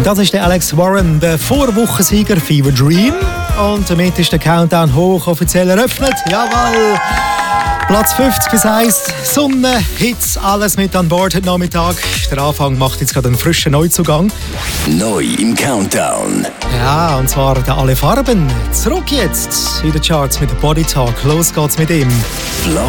Das ist der Alex Warren, der Vorwochensieger Fever Dream. Und damit ist der Countdown hochoffiziell eröffnet. Jawohl! Platz 50 bis 1, Sonne, Hits, alles mit an Bord heute Nachmittag. Der Anfang macht jetzt gerade einen frischen Neuzugang. Neu im Countdown. Ja, und zwar der Alle Farben. Zurück jetzt in den Charts mit Body Talk. Los geht's mit ihm.